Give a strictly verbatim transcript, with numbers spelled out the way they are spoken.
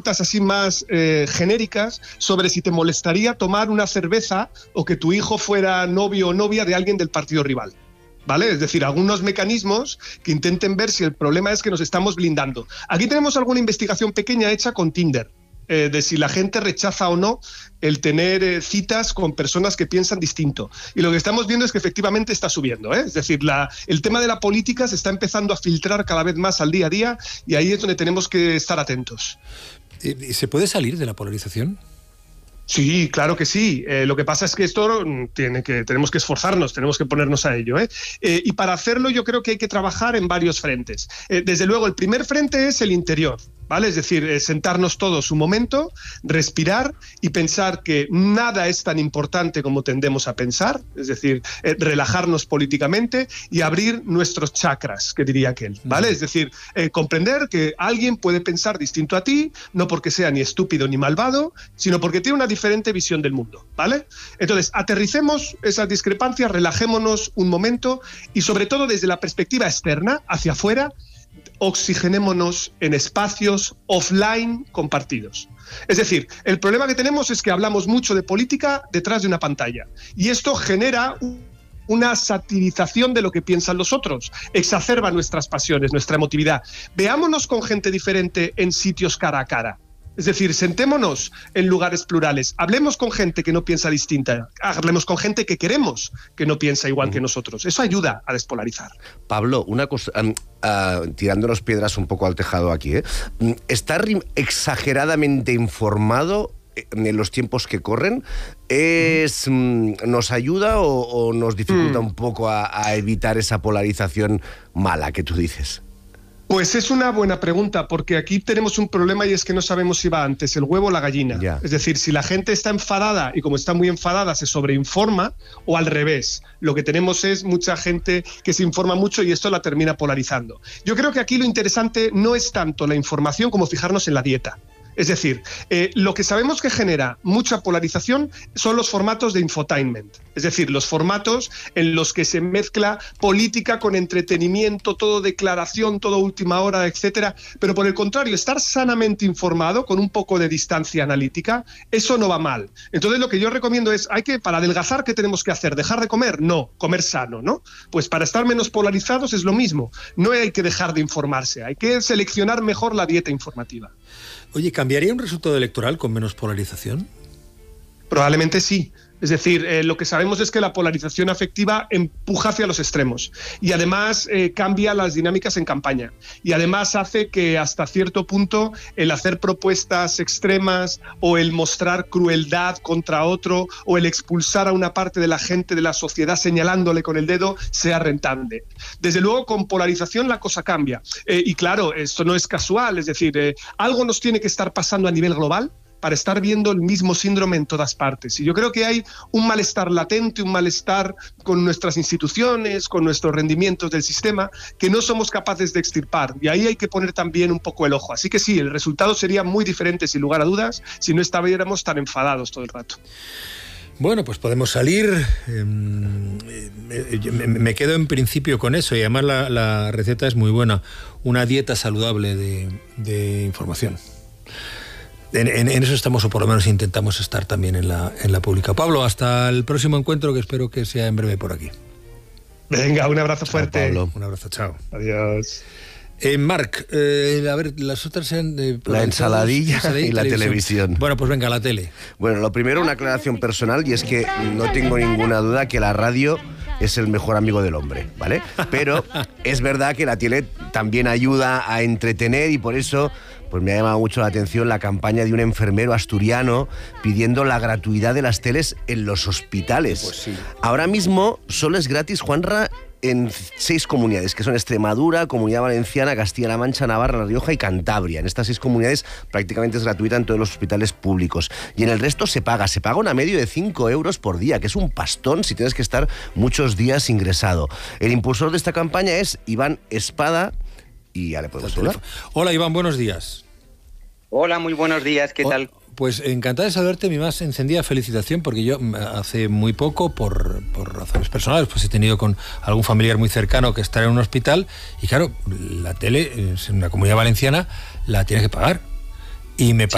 preguntas así más eh, genéricas sobre si te molestaría tomar una cerveza o que tu hijo fuera novio o novia de alguien del partido rival. ¿Vale? Es decir, algunos mecanismos que intenten ver si el problema es que nos estamos blindando. Aquí tenemos alguna investigación pequeña hecha con Tinder, eh, de si la gente rechaza o no el tener eh, citas con personas que piensan distinto. Y lo que estamos viendo es que efectivamente está subiendo, ¿eh? Es decir, la, el tema de la política se está empezando a filtrar cada vez más al día a día y ahí es donde tenemos que estar atentos. ¿Se puede salir de la polarización? Sí, claro que sí. Eh, lo que pasa es que esto tiene que, tenemos que esforzarnos, tenemos que ponernos a ello, ¿eh? Eh, y para hacerlo yo creo que hay que trabajar en varios frentes. Eh, desde luego, el primer frente es el interior, ¿vale? Es decir, eh, sentarnos todos un momento, respirar y pensar que nada es tan importante como tendemos a pensar, es decir, eh, relajarnos políticamente y abrir nuestros chakras, que diría aquel, ¿vale? Es decir, eh, comprender que alguien puede pensar distinto a ti, no porque sea ni estúpido ni malvado, sino porque tiene una diferente visión del mundo, ¿vale? Entonces, aterricemos esas discrepancias, relajémonos un momento y sobre todo desde la perspectiva externa, hacia afuera, oxigenémonos en espacios offline compartidos. Es decir, el problema que tenemos es que hablamos mucho de política detrás de una pantalla y esto genera una satirización de lo que piensan los otros, exacerba nuestras pasiones, nuestra emotividad. Veámonos con gente diferente en sitios cara a cara. Es decir, sentémonos en lugares plurales, hablemos con gente que no piensa distinta, hablemos con gente que queremos que no piensa igual uh-huh. que nosotros. Eso ayuda a despolarizar. Pablo, una cosa, um, uh, tirándonos piedras un poco al tejado aquí, ¿eh? ¿Estar exageradamente informado en los tiempos que corren es, uh-huh. nos ayuda o, o nos dificulta uh-huh. un poco a, a evitar esa polarización mala que tú dices? Pues es una buena pregunta, porque aquí tenemos un problema y es que no sabemos si va antes el huevo o la gallina. Yeah. Es decir, si la gente está enfadada y como está muy enfadada se sobreinforma, o al revés. Lo que tenemos es mucha gente que se informa mucho y esto la termina polarizando. Yo creo que aquí lo interesante no es tanto la información como fijarnos en la dieta. Es decir, eh, lo que sabemos que genera mucha polarización son los formatos de infotainment, es decir, los formatos en los que se mezcla política con entretenimiento, todo declaración, todo última hora, etcétera. Pero por el contrario, estar sanamente informado con un poco de distancia analítica, eso no va mal. Entonces lo que yo recomiendo es, hay que, para adelgazar, ¿qué tenemos que hacer? ¿Dejar de comer? No, comer sano, ¿no? Pues para estar menos polarizados es lo mismo. No hay que dejar de informarse, hay que seleccionar mejor la dieta informativa. Oye, ¿cambiaría un resultado electoral con menos polarización? Probablemente sí. Es decir, eh, lo que sabemos es que la polarización afectiva empuja hacia los extremos y además eh, cambia las dinámicas en campaña y además hace que hasta cierto punto el hacer propuestas extremas o el mostrar crueldad contra otro o el expulsar a una parte de la gente de la sociedad señalándole con el dedo sea rentable. Desde luego, con polarización la cosa cambia. Eh, y claro, esto no es casual, es decir, eh, algo nos tiene que estar pasando a nivel global para estar viendo el mismo síndrome en todas partes. Y yo creo que hay un malestar latente, un malestar con nuestras instituciones, con nuestros rendimientos del sistema, que no somos capaces de extirpar. Y ahí hay que poner también un poco el ojo. Así que sí, el resultado sería muy diferente, sin lugar a dudas, si no estuviéramos tan enfadados todo el rato. Bueno, pues podemos salir. Eh, me, me quedo en principio con eso y además la, la receta es muy buena. Una dieta saludable de, de información. En, en, en eso estamos, o por lo menos intentamos estar también en la, en la pública. Pablo, hasta el próximo encuentro, que espero que sea en breve por aquí. Venga, un abrazo fuerte. Chao, Pablo. Un abrazo, chao. Adiós. Eh, Marc, eh, a ver, las otras sean... Eh, la ensaladilla, ensaladilla y la televisión. televisión. Bueno, pues venga, la tele. Bueno, lo primero, una aclaración personal, y es que no tengo ninguna duda que la radio es el mejor amigo del hombre, ¿vale? Pero es verdad que la tele también ayuda a entretener y por eso pues me ha llamado mucho la atención la campaña de un enfermero asturiano pidiendo la gratuidad de las teles en los hospitales. Pues sí. Ahora mismo solo es gratis, Juanra, en seis comunidades, que son Extremadura, Comunidad Valenciana, Castilla-La Mancha, Navarra, La Rioja y Cantabria. En estas seis comunidades prácticamente es gratuita en todos los hospitales públicos. Y en el resto se paga, se paga una media de cinco euros por día, que es un pastón si tienes que estar muchos días ingresado. El impulsor de esta campaña es Iván Espada, y ya le podemos saludar. Hola Iván, buenos días. Hola, muy buenos días, ¿qué oh, tal? Pues encantado de saludarte, mi más encendida felicitación, porque yo hace muy poco, por, por razones personales, pues he tenido con algún familiar muy cercano que estar en un hospital, y claro, la tele, en una comunidad valenciana, la tienes que pagar. Y me